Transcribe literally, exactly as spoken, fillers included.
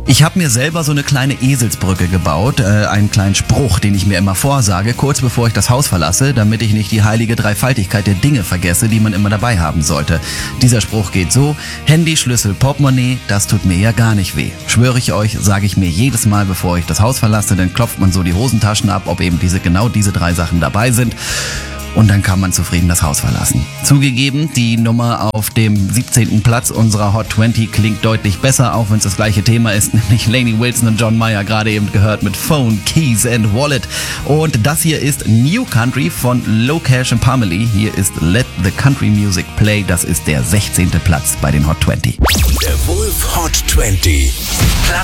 Ich habe mir selber so eine kleine Eselsbrücke gebaut, äh, einen kleinen Spruch, den ich mir immer vorsage, kurz bevor ich das Haus verlasse, damit ich nicht die heilige Dreifaltigkeit der Dinge vergesse, die man immer dabei haben sollte. Dieser Spruch geht so: Handy, Schlüssel, Portemonnaie, das tut mir ja gar nicht weh. Schwöre ich euch, sage ich mir jedes Mal, bevor ich das Haus verlasse, dann klopft man so die Hosentaschen ab, ob eben diese genau diese drei Sachen dabei sind. Und dann kann man zufrieden das Haus verlassen. Zugegeben, die Nummer auf dem siebzehnten Platz unserer Hot zwanzig klingt deutlich besser, auch wenn es das gleiche Thema ist, nämlich Lainey Wilson und John Mayer, gerade eben gehört mit Phone, Keys and Wallet. Und das hier ist New Country von Low Cash and Pamela. Hier ist Let the Country Music Play. Das ist der sechzehnte Platz bei den Hot zwanzig. Der Wolf Hot zwanzig. Platz